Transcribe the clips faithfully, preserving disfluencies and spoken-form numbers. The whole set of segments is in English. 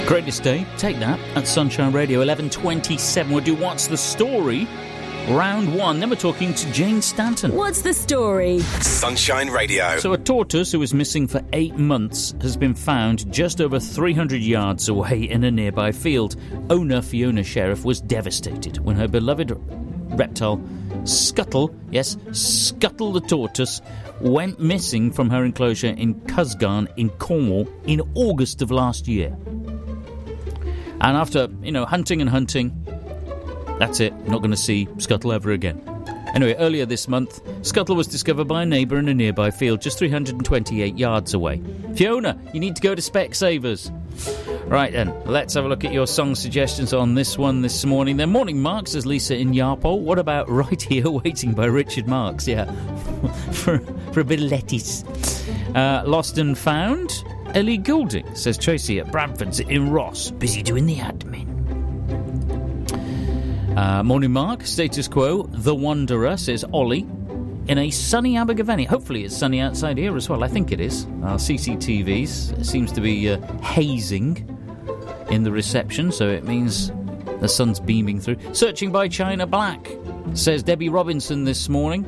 Greatest day, take that, at Sunshine Radio, eleven twenty-seven. We'll do What's the Story, round one. Then we're talking to Jane Stanton. What's the story? Sunshine Radio. So a tortoise who was missing for eight months has been found just over three hundred yards away in a nearby field. Owner Fiona Sheriff was devastated when her beloved reptile, Scuttle, yes, Scuttle the tortoise, went missing from her enclosure in Cusgarn in Cornwall in August of last year. And after, you know, hunting and hunting, that's it. Not going to see Scuttle ever again. Anyway, earlier this month, Scuttle was discovered by a neighbour in a nearby field just three hundred twenty-eight yards away. Fiona, you need to go to Specsavers. Right then, let's have a look at your song suggestions on this one this morning. Then Morning Mark, says Lisa in Yarpole. What about Right Here Waiting by Richard Marx? Yeah, for, for a bit of lettuce. Uh, Lost and Found, Ellie Goulding, says Tracy at Bradford's in Ross. Busy doing the admin. Uh, Morning Mark, status quo, The Wanderer, says Ollie, in a sunny Abergavenny. Hopefully it's sunny outside here as well. I think it is. Our C C T Vs seems to be uh, hazing in the reception, so it means the sun's beaming through. Searching by China Black, says Debbie Robinson this morning.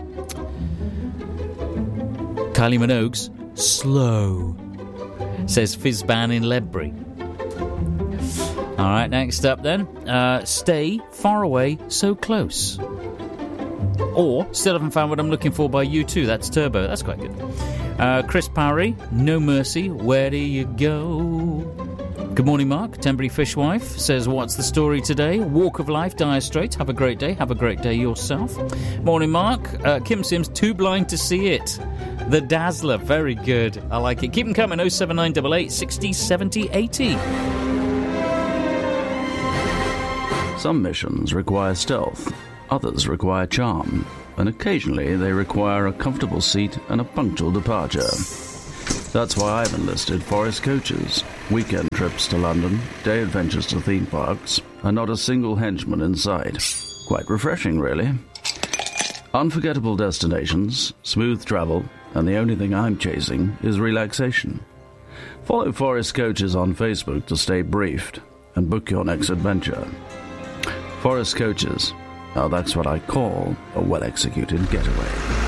Kylie Minogue's Slow, says Fizzban in Ledbury. All right, next up then. Uh, Stay, Far Away, So Close. Or Still Haven't Found What I'm Looking For by U two. That's Turbo. That's quite good. Uh, Chris Parry, No Mercy, Where Do You Go? Good morning, Mark. Tembury Fishwife says, what's the story today? Walk of Life, Dire Straits. Have a great day. Have a great day yourself. Morning, Mark. Uh, Kim Sims, Too Blind to See It. The Dazzler. Very good. I like it. Keep them coming. oh seven nine eight eight, sixty, seventy, eighty. Some missions require stealth, others require charm, and occasionally they require a comfortable seat and a punctual departure. That's why I've enlisted Forest Coaches. Weekend trips to London, day adventures to theme parks, and not a single henchman in sight. Quite refreshing, really. Unforgettable destinations, smooth travel, and the only thing I'm chasing is relaxation. Follow Forest Coaches on Facebook to stay briefed and book your next adventure. Forest Coaches. Now that's what I call a well-executed getaway.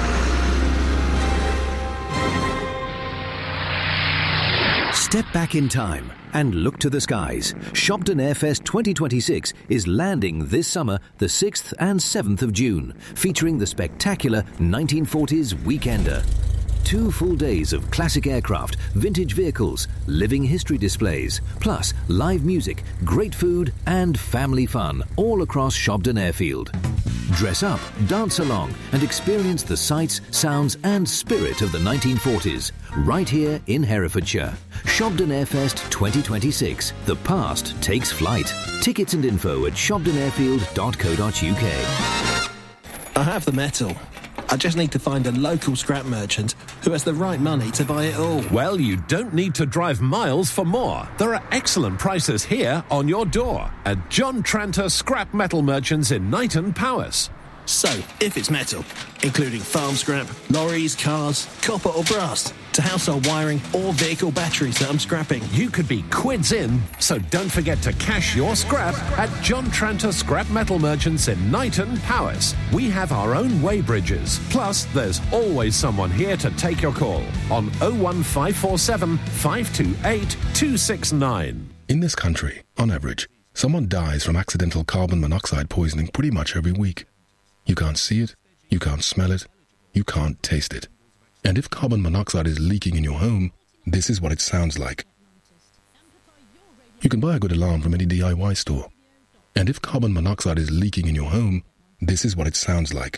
Step back in time and look to the skies. Shobden Airfest twenty twenty-six is landing this summer, the sixth and seventh of June, featuring the spectacular nineteen forties Weekender. Two full days of classic aircraft, vintage vehicles, living history displays, plus live music, great food and family fun all across Shobden Airfield. Dress up, dance along and experience the sights, sounds and spirit of the nineteen forties right here in Herefordshire. Shobden Airfest twenty twenty-six. The past takes flight. Tickets and info at shobden airfield dot co dot uk. I have the metal. I just need to find a local scrap merchant who has the right money to buy it all. Well, you don't need to drive miles for more. There are excellent prices here on your door at John Tranter Scrap Metal Merchants in Knighton, Powys. So, if it's metal, including farm scrap, lorries, cars, copper or brass, to household wiring or vehicle batteries that I'm scrapping, You could be quids in, so don't forget to cash your scrap at John Tranter Scrap Metal Merchants in Knighton, Powys. We have our own weighbridges. Plus, there's always someone here to take your call on oh one five four seven, five two eight, two six nine. In this country, on average, someone dies from accidental carbon monoxide poisoning pretty much every week. You can't see it, you can't smell it, you can't taste it. And if carbon monoxide is leaking in your home, this is what it sounds like. You can buy a good alarm from any D I Y store. And if carbon monoxide is leaking in your home, this is what it sounds like.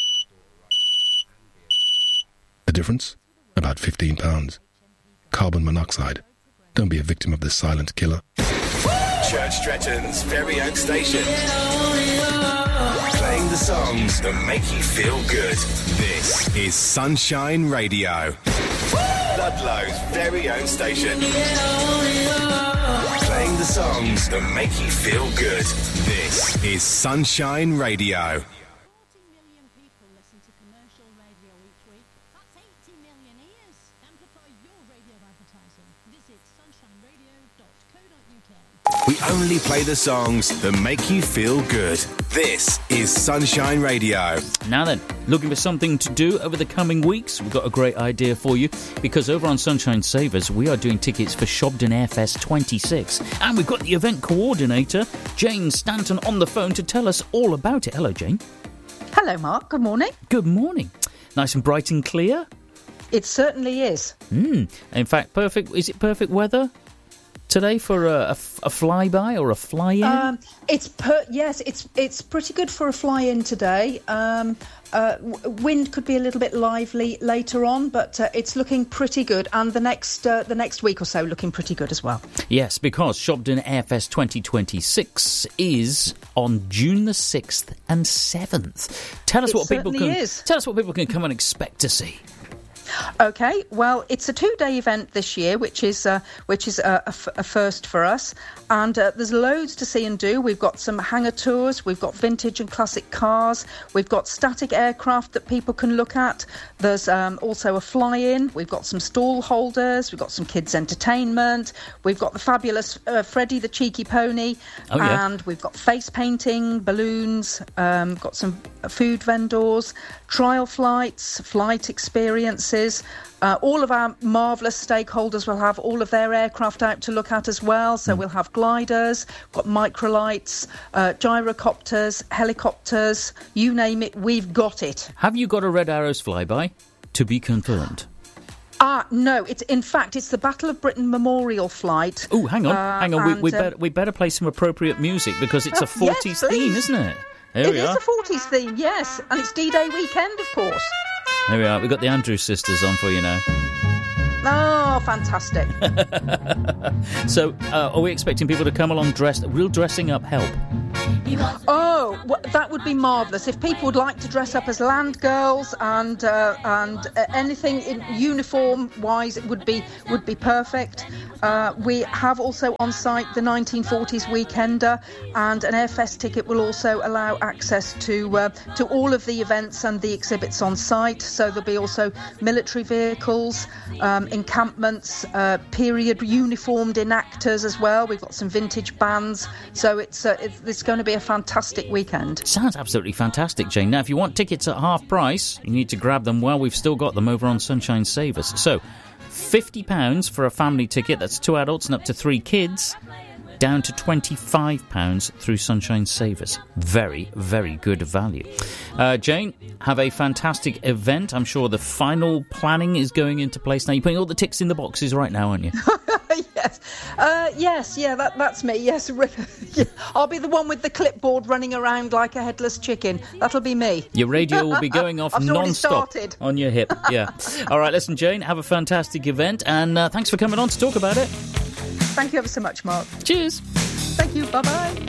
The difference? About fifteen pounds. Carbon monoxide. Don't be a victim of the silent killer. Church Stretton's very own station. Playing the songs that make you feel good. This is Sunshine Radio. Ludlow's very own station. Playing the songs that make you feel good. This is Sunshine Radio. We only play the songs that make you feel good. This is Sunshine Radio. Now then, looking for something to do over the coming weeks? We've got a great idea for you, because over on Sunshine Savers, we are doing tickets for Shobden Airfest twenty-six. And we've got the event coordinator, Jane Stanton, on the phone to tell us all about it. Hello, Jane. Hello, Mark. Good morning. Good morning. Nice and bright and clear? It certainly is. Mm. In fact, perfect. Is it perfect weather today for a, a, a flyby or a fly-in? Um, it's per- yes, it's it's pretty good for a fly-in today. Um, uh, w- wind could be a little bit lively later on, but uh, it's looking pretty good, and the next uh, the next week or so looking pretty good as well. Yes, because Shobden Airfest twenty twenty-six is on June the sixth and seventh. Tell us It what people can is. tell us what people can come and expect to see. Okay, well, it's a two-day event this year, which is uh, which is a, a, f- a first for us, and uh, there's loads to see and do. We've got some hangar tours, we've got vintage and classic cars, we've got static aircraft that people can look at. There's um, also a fly-in. We've got some stall holders, we've got some kids' entertainment, we've got the fabulous uh, Freddie the Cheeky Pony, oh, yeah. and we've got face painting, balloons, um, got some food vendors, trial flights, flight experiences. Uh, all of our marvellous stakeholders will have all of their aircraft out to look at as well. So mm. we'll have gliders, got microlights, uh, gyrocopters, helicopters, you name it, we've got it. Have you got a Red Arrows flyby? To be confirmed. Ah, no, it's in fact, it's the Battle of Britain Memorial Flight. Oh, hang on, uh, hang on, we, we, and, better, we better play some appropriate music, because it's oh, a forties yes, theme, isn't it? There it we is are. a forties theme, yes, and it's D-Day weekend, of course. There we are. We've got the Andrews sisters on for you now. Oh, fantastic. So, uh, are we expecting people to come along dressed? Will dressing up help? Oh, well, that would be marvellous. If people would like to dress up as land girls and uh, and uh, anything in uniform-wise, it would be would be perfect. Uh, we have also on site the nineteen forties Weekender, and an Airfest ticket will also allow access to uh, to all of the events and the exhibits on site. So there'll be also military vehicles, um, encampments, uh, period uniformed enactors as well. We've got some vintage bands, so it's uh, it's, it's going to be a fantastic weekend. Sounds absolutely fantastic, Jane. Now, if you want tickets at half price, you need to grab them while we've still got them over on Sunshine Savers. So, fifty pounds for a family ticket, that's two adults and up to three kids, down to twenty-five pounds through Sunshine Savers. Very, very good value. Uh, Jane, have a fantastic event. I'm sure the final planning is going into place now. You're putting all the ticks in the boxes right now, aren't you? Yes, uh, yes, yeah, that, that's me. Yes, I'll be the one with the clipboard running around like a headless chicken. That'll be me. Your radio will be going off I've non-stop started. On your hip. Yeah. All right, listen, Jane, have a fantastic event, and uh, thanks for coming on to talk about it. Thank you ever so much, Mark. Cheers. Thank you. Bye-bye.